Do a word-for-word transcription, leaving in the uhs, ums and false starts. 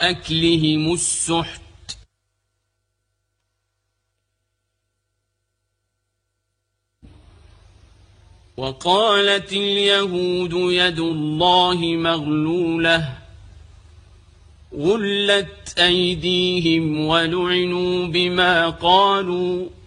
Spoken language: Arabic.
أكلهم السحت. وقالت اليهود يد الله مغلولة غلت أيديهم ولعنوا بما قالوا